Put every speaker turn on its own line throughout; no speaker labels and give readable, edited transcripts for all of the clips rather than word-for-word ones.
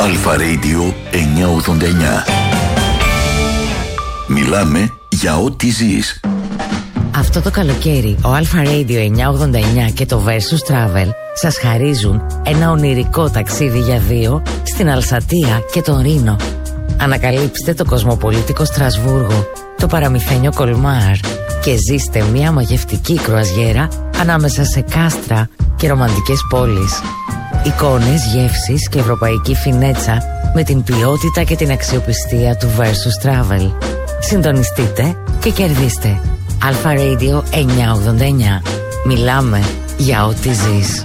Αλφα Radio 989. Μιλάμε για ό,τι ζεις.
Αυτό το καλοκαίρι ο Αλφα Radio 989 και το Versus Travel σας χαρίζουν ένα ονειρικό ταξίδι για δύο στην Αλσατία και τον Ρήνο. Ανακαλύψτε το κοσμοπολίτικο Στρασβούργο, το παραμυθένιο Κολμάρ και ζήστε μια μαγευτική κρουαζιέρα ανάμεσα σε κάστρα και ρομαντικές πόλεις. Εικόνες, γεύσεις και ευρωπαϊκή φινέτσα με την ποιότητα και την αξιοπιστία του Versus Travel. Συντονιστείτε και κερδίστε. Αλφα Radio 989. Μιλάμε για ό,τι ζεις.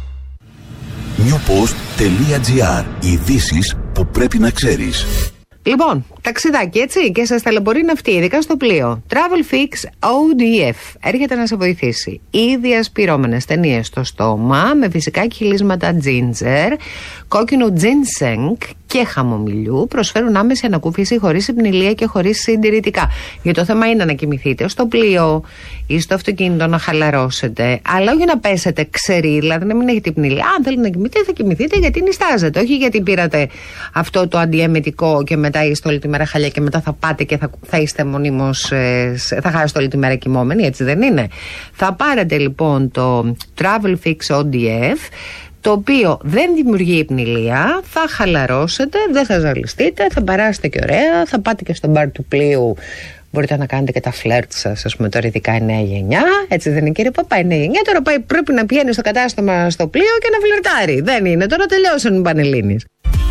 newpost.gr. Ειδήσεις που πρέπει να ξέρεις.
Λοιπόν, ταξιδάκι έτσι και σας ταλαιπωρεί ναυτί, ειδικά στο πλοίο. Travel Fix ODF έρχεται να σε βοηθήσει. Ήδη ασπυρώμενες ταινίες στο στόμα με φυσικά κυλίσματα ginger, κόκκινο ginseng και χαμομηλιού προσφέρουν άμεση ανακούφιση χωρίς υπνηλία και χωρίς συντηρητικά. Γιατί το θέμα είναι να κοιμηθείτε στο πλοίο ή στο αυτοκίνητο να χαλαρώσετε, αλλά όχι να πέσετε ξεροί, δηλαδή να μην έχετε υπνηλία. Αν θέλετε να κοιμηθείτε, θα κοιμηθείτε γιατί νηστάζετε. Όχι γιατί πήρατε αυτό το αντιεμετικό και μετά είστε όλη τη μέρα χαλιά και μετά θα πάτε και θα είστε μονίμως, θα χάσετε όλη τη μέρα κοιμόμενοι, έτσι δεν είναι. Θα πάρετε λοιπόν το Travel Fix ODF, το οποίο δεν δημιουργεί υπνηλία, θα χαλαρώσετε, δεν θα ζαλιστείτε, θα περάσετε και ωραία, θα πάτε και στο μπαρ του πλοίου. Μπορείτε να κάνετε και τα φλερτ σας, ας πούμε τώρα ειδικά η νέα γενιά. Έτσι δεν είναι κύριε Παπά, η νέα γενιά τώρα πρέπει να πηγαίνει στο κατάστημα στο πλοίο και να φλερτάρει. Δεν είναι, τώρα τελειώσαν οι Πανελλήνιες.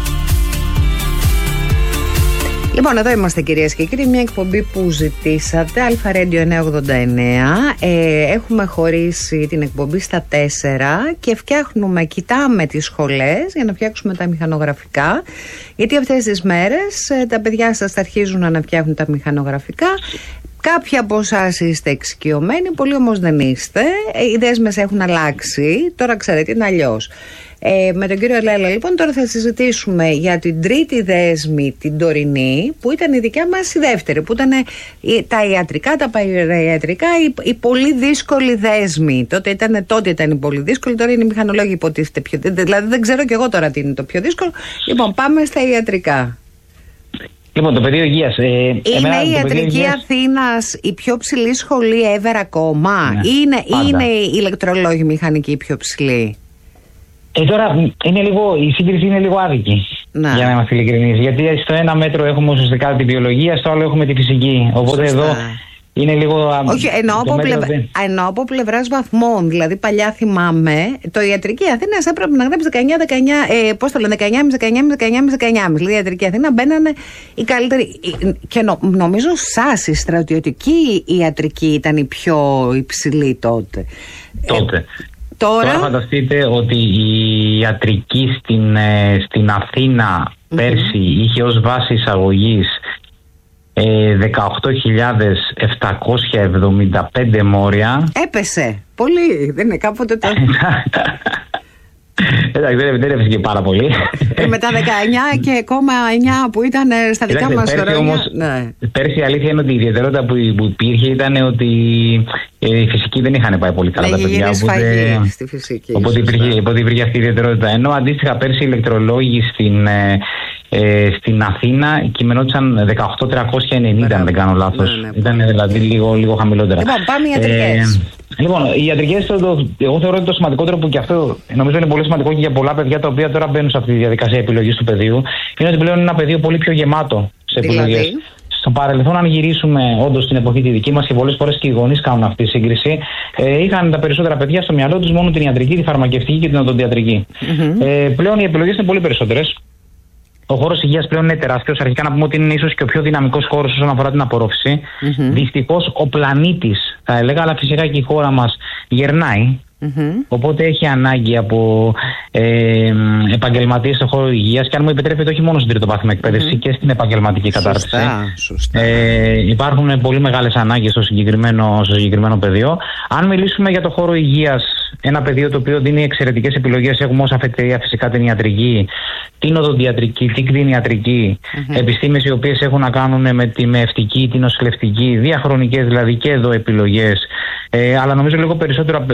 Λοιπόν, εδώ είμαστε κυρίες και κύριοι, μια εκπομπή που ζητήσατε, Αλφα Radio 989. Έχουμε χωρίσει την εκπομπή στα 4 και κοιτάμε τις σχολές για να φτιάξουμε τα μηχανογραφικά. Γιατί αυτές τις μέρες τα παιδιά σας θα αρχίζουν να φτιάχνουν τα μηχανογραφικά. Κάποιοι από εσάς είστε εξοικειωμένοι, πολλοί όμως δεν είστε. Οι δέσμες έχουν αλλάξει, τώρα ξέρετε είναι αλλιώς. Με τον κύριο Λέλα λοιπόν τώρα θα συζητήσουμε για την τρίτη δέσμη, την τωρινή, που ήταν η δικιά μας η δεύτερη, που ήταν τα ιατρικά, τα παραϊατρικά, η πολύ δύσκολη δέσμη. Τότε ήταν η πολύ δύσκολη, τώρα είναι οι μηχανολόγοι υποτίθεται πιο, δηλαδή δεν ξέρω κι εγώ τώρα τι είναι το πιο δύσκολο. Λοιπόν, πάμε στα ιατρικά.
Λοιπόν, το πεδίο υγείας.
Είναι η ιατρική Αθήνας η πιο ψηλή σχολή ever ακόμα? Ναι, είναι οι ηλεκτρολόγοι μηχανικοί η πιο ψηλή?
Τώρα η σύγκριση είναι λίγο άδικη. Για να είμαστε ειλικρινείς. Γιατί στο ένα μέτρο έχουμε ουσιαστικά τη βιολογία, στο άλλο έχουμε τη φυσική. Οπότε εδώ είναι λίγο. Όχι,
εννοώ από πλευράς βαθμών. Δηλαδή, παλιά θυμάμαι, το ιατρική Αθήνας έπρεπε να γράψει 19, πώς το λένε, 19,5. Δηλαδή, η ιατρική Αθήνα μπαίνανε οι καλύτεροι. Και νομίζω η στρατιωτική ιατρική ήταν η πιο υψηλή τότε.
Τώρα φανταστείτε ότι η ιατρική στην Αθήνα πέρσι είχε ως βάση εισαγωγής 18.775 μόρια.
Έπεσε πολύ, δεν είναι κάποτε το...
Εντάξει, δεν έφυγε και πάρα πολύ.
Με τα 19 και 9 που ήταν στα δικά μας χρόνια.
Πέρσι η αλήθεια είναι ότι η ιδιαιτερότητα που υπήρχε ήταν ότι οι φυσικοί δεν είχαν πάει πολύ καλά τα παιδιά. Οπότε υπήρχε αυτή η ιδιαιτερότητα. Ενώ αντίστοιχα πέρσι οι ηλεκτρολόγοι στην Αθήνα κειμενόντουσαν 18.390, αν δεν κάνω λάθος. Ήταν δηλαδή λίγο χαμηλότερα.
Λοιπόν, πάμε ιατρικές.
Λοιπόν, οι ιατρικές, εγώ θεωρώ ότι το σημαντικότερο, που και αυτό νομίζω είναι πολύ σημαντικό και για πολλά παιδιά τα οποία τώρα μπαίνουν σε αυτή τη διαδικασία επιλογής του πεδίου, είναι ότι πλέον είναι ένα πεδίο πολύ πιο γεμάτο σε επιλογές. Στο παρελθόν, αν γυρίσουμε όντως στην εποχή τη δική μας, και πολλές φορές και οι γονείς κάνουν αυτή τη σύγκριση, είχαν τα περισσότερα παιδιά στο μυαλό τους μόνο την ιατρική, τη φαρμακευτική και την οδοντιατρική. Πλέον οι επιλογές είναι πολύ περισσότερες. Ο χώρος υγείας πλέον είναι τεράστιος. Αρχικά να πούμε ότι είναι ίσως και ο πιο δυναμικός χώρος όσον αφορά την απορρόφηση. Δυστυχώς ο πλανήτης, θα έλεγα, αλλά φυσικά και η χώρα μας γερνάει. Οπότε έχει ανάγκη από επαγγελματίες στον χώρο υγείας, και αν μου επιτρέπετε, όχι μόνο στην τριτοβάθμια εκπαίδευση και στην επαγγελματική κατάρτιση. Σωστά. Υπάρχουν πολύ μεγάλες ανάγκες στο συγκεκριμένο πεδίο. Αν μιλήσουμε για το χώρο υγείας, ένα πεδίο το οποίο δίνει εξαιρετικές επιλογές, έχουμε ως αφετηρία φυσικά την ιατρική, την οδοντιατρική, την κτηνιατρική, επιστήμες οι οποίες έχουν να κάνουν με τη μεευτική, την νοσηλευτική, διαχρονικές δηλαδή και εδώ επιλογές. Αλλά νομίζω λίγο περισσότερο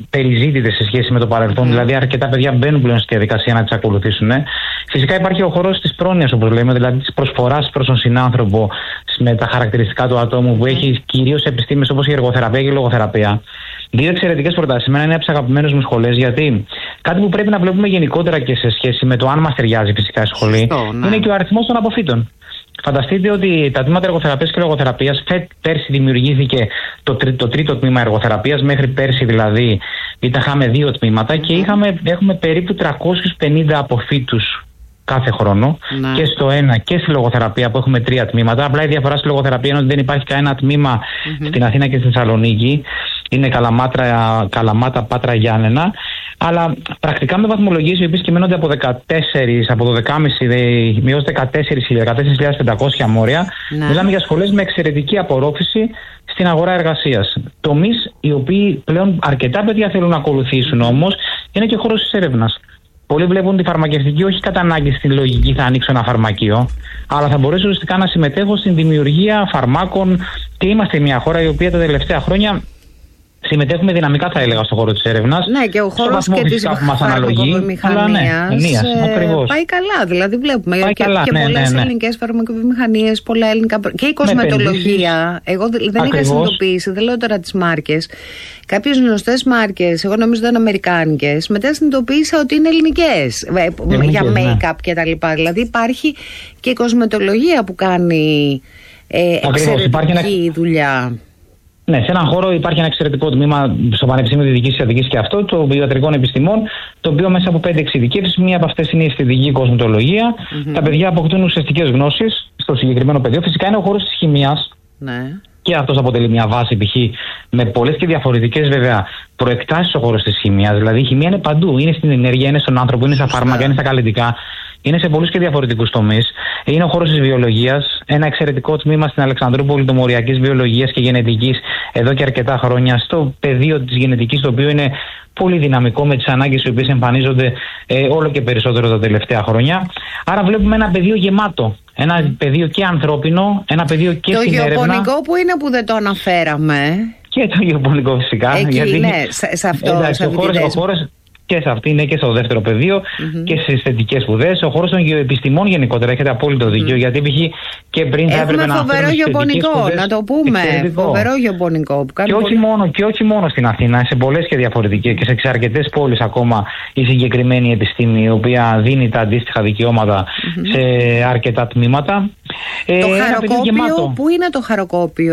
περιζήτητες σε σχέση με το παρελθόν. Δηλαδή, αρκετά παιδιά μπαίνουν πλέον στη διαδικασία να τις ακολουθήσουν. Φυσικά υπάρχει ο χώρος της πρόνοιας, όπως λέμε, δηλαδή της προσφοράς προς τον συνάνθρωπο με τα χαρακτηριστικά του ατόμου, που έχει κυρίως επιστήμες όπως η εργοθεραπεία και η λογοθεραπεία. Δύο εξαιρετικές προτάσεις. Εμένα είναι από τις αγαπημένες μου σχολές, γιατί κάτι που πρέπει να βλέπουμε γενικότερα και σε σχέση με το αν μας ταιριάζει φυσικά η σχολή, είναι και ο αριθμός των αποφύτων. Φανταστείτε ότι τα τμήματα εργοθεραπείας και λογοθεραπείας, πέρσι δημιουργήθηκε το τρίτο τμήμα εργοθεραπείας, μέχρι πέρσι δηλαδή είχαμε 2 τμήματα και έχουμε περίπου 350 αποφύτους κάθε χρόνο, και στο ένα και στη λογοθεραπεία που έχουμε 3 τμήματα. Απλά η διαφορά στη λογοθεραπεία είναι ότι δεν υπάρχει κανένα τμήμα στην Αθήνα και στη Θεσσαλονίκη. Είναι Καλαμάτα, Πάτρα, Γιάννενα. Αλλά πρακτικά με βαθμολογίες οι οποίες κυμαίνονται από 12,5 έως 14.500 μόρια. Μιλάμε για σχολές με εξαιρετική απορρόφηση στην αγορά εργασίας. Τομείς οι οποίοι πλέον αρκετά παιδιά θέλουν να ακολουθήσουν, όμως είναι και ο χώρος της έρευνας. Πολλοί βλέπουν τη φαρμακευτική όχι κατά ανάγκη στην λογική θα ανοίξω ένα φαρμακείο, αλλά θα μπορέσω ουσιαστικά να συμμετέχω στην δημιουργία φαρμάκων, και είμαστε μια χώρα η οποία τα τελευταία χρόνια συμμετέχουμε δυναμικά, θα έλεγα, στον χώρο της έρευνας.
Ναι, και ο χώρος και της φαρμακοβιομηχανίας πάει καλά. Δηλαδή βλέπουμε και πολλές ελληνικές φαρμακοβιομηχανίες, πολλά ελληνικά. Και η κοσμετολογία. Εγώ δεν είχα συνειδητοποιήσει, δεν λέω τώρα τις μάρκες. Κάποιες γνωστές μάρκες, εγώ νομίζω ήταν αμερικάνικες, μετά συνειδητοποίησα ότι είναι ελληνικές για make-up και τα λοιπά. Δηλαδή υπάρχει και η κοσμετολογία που κάνει εξαιρετική δουλειά.
Ναι, σε έναν χώρο υπάρχει ένα εξαιρετικό τμήμα στο Πανεπιστήμιο Δυτικής Αττικής και αυτό, το Ιατρικών Επιστημών, το οποίο μέσα από 5 εξειδικεύσεις, μία από αυτές είναι η αισθητική κοσμετολογία. Τα παιδιά αποκτούν ουσιαστικές γνώσεις στο συγκεκριμένο πεδίο. Φυσικά είναι ο χώρος της χημείας. Και αυτός αποτελεί μια βάση, π.χ. με πολλές και διαφορετικές βέβαια προεκτάσεις στο χώρο της χημείας. Δηλαδή η χημεία είναι παντού. Είναι στην ενέργεια, είναι στον άνθρωπο, είναι στα φάρμακα, είναι στα καλλιτικά. Είναι σε πολλούς και διαφορετικούς τομείς. Είναι ο χώρος της βιολογίας. Ένα εξαιρετικό τμήμα στην Αλεξανδρούπολη τομοριακής βιολογίας και γενετικής εδώ και αρκετά χρόνια. Στο πεδίο της γενετικής, το οποίο είναι πολύ δυναμικό με τις ανάγκες οι οποίες εμφανίζονται όλο και περισσότερο τα τελευταία χρόνια. Άρα βλέπουμε ένα πεδίο γεμάτο. Ένα πεδίο και ανθρώπινο, ένα πεδίο και στην έρευνα.
Το γεωπονικό που είναι που δεν το αναφέραμε.
Και το γεωπονικό φυσικά.
Εκεί, γιατί σε αυτό.
Και σε αυτή είναι και στο δεύτερο πεδίο και στις θετικές σπουδές. Ο χώρος των γεωεπιστημών γενικότερα, έχετε απόλυτο δίκιο, γιατί π.χ. και πριν θα έπρεπε να
φοβερό γεωπονικό, να το πούμε. Φοβερό γεωπονικό.
Και όχι μόνο στην Αθήνα, σε πολλές και διαφορετικές και σε αρκετές πόλεις ακόμα η συγκεκριμένη επιστήμη, η οποία δίνει τα αντίστοιχα δικαιώματα σε αρκετά τμήματα.
Το χαροκόπιο, πού είναι το χαροκόπιο?